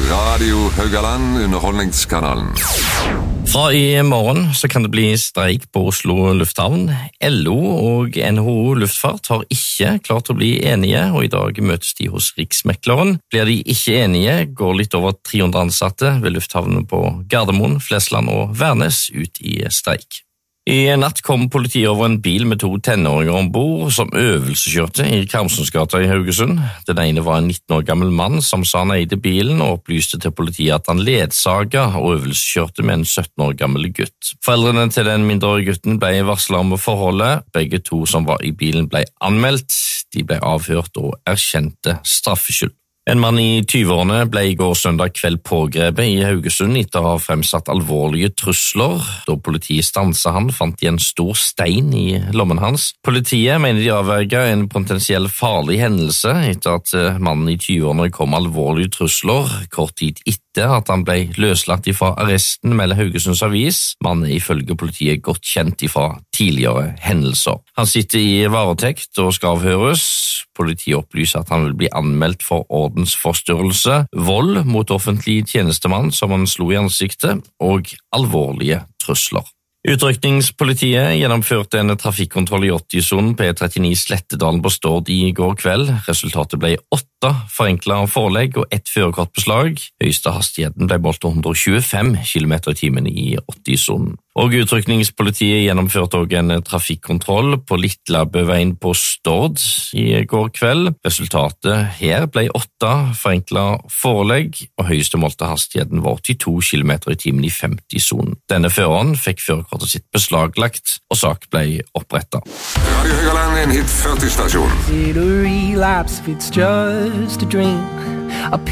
Radio Haugaland, underholdningskanalen. Fra i morgen så kan det bli streik på Oslo lufthavn. LO og NHO Luftfart har ikke klart å bli enige, og i dag møtes de hos Riksmekleren. Blir de ikke enige, går litt over 300 ansatte ved lufthavnen på Gardermoen, Flesland og Værnes ut i streik. I natt kom politiet over en bil med 2 tenåringer ombord som øvelseskjørte i Karmsonsgata i Haugesund. Den ene var en 19 år gammel mann som sa han eide bilen og opplyste til politiet at han ledsaga og øvelseskjørte med en 17 år gammel gutt. Foreldrene til den mindreårige gutten ble varslet om forholdet. Begge 2 som var i bilen ble anmeldt. De ble avhørt og erkjente straffskyld. En mann i 20-årene ble i går søndag kveld pågrepet i Haugesund etter å ha fremsatt alvorlige trusler. Da politiet stanset han, fant de en stor stein i lommen hans. Politiet mener de avverget en potensiell farlig hendelse etter at mannen i 20-årene kom alvorlige trusler. Kort tid etter at han ble løslatt fra arresten, melder Haugesunds Avis. Mannen er ifølge politiet godt kjent fra tidligere hendelser. Han sitter i varetekt og skal avhøres. Politiet opplyser at han vil bli anmeldt for ordensforstyrrelse, vold mot offentlig tjenestemann som han slo i ansiktet, og alvorlige trusler. Utrykningspolitiet gjennomførte en trafikkontroll i 80-sonen på E39 Slettedalen på Stord i går kveld. Resultatet ble 8 forenklet forelegg og 1 førerkortbeslag. Høyeste hastigheten ble målt til 125 km/t i 80-sonen. Og utrykningspolitiet gjennomførte også en trafikkontroll på Litlabøveien på Stord i går kveld. Resultatet her ble 8 forenklet forelegg, og høyeste målte hastigheten var 82 km/t i 50-sonen. Denne føreren fikk førerkortet sitt beslaglagt, og sak ble opprettet. Radio Haugaland, en hit 40-stasjon. It's just a dream.